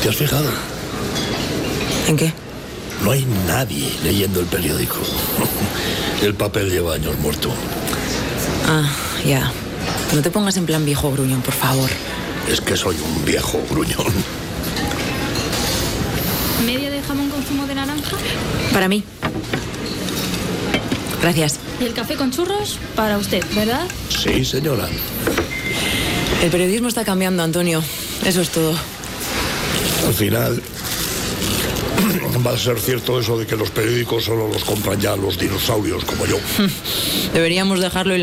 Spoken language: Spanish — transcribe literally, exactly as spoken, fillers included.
¿Te has fijado? ¿En qué? No hay nadie leyendo el periódico. El papel lleva años muerto. Ah, ya. No te pongas en plan viejo gruñón, por favor. Es que soy un viejo gruñón. ¿Media de jamón con zumo de naranja? Para mí. Gracias. Y el café con churros para usted, ¿verdad? Sí, señora. El periodismo está cambiando, Antonio. Eso es todo. Al final va a ser cierto eso de que los periódicos solo los compran ya los dinosaurios como yo. Deberíamos dejarlo y